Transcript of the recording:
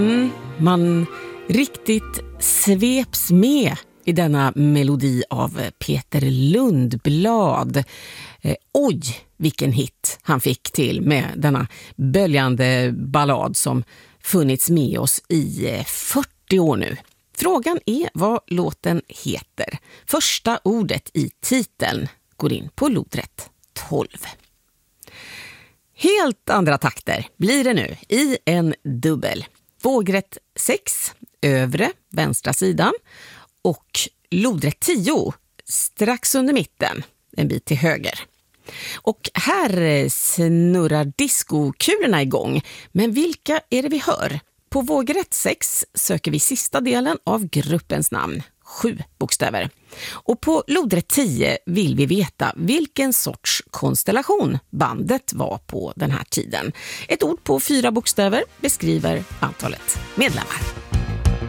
Man riktigt sveps med i denna melodi av Peter Lundblad. Oj, vilken hit han fick till med denna böljande ballad som funnits med oss i 40 år nu. Frågan är vad låten heter. Första ordet i titeln går in på lodrätt 12. Helt andra takter blir det nu i en dubbel. Vågrätt 6, övre vänstra sidan, och lodrätt 10 strax under mitten, en bit till höger. Och här snurrar diskokulorna igång. Men vilka är det vi hör? På vågrätt 6 söker vi sista delen av gruppens namn, 7 bokstäver. Och på lodrätt 10 vill vi veta vilken sorts konstellation bandet var på den här tiden. Ett ord på 4 bokstäver beskriver antalet medlemmar.